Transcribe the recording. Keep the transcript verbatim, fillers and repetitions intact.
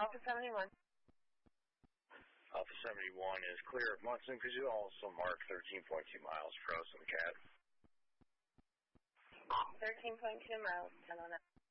Alpha seventy-one. Alpha seventy-one is clear of Munson. Could you also mark thirteen point two miles for us on the C A D? thirteen point two miles, ten oh nine.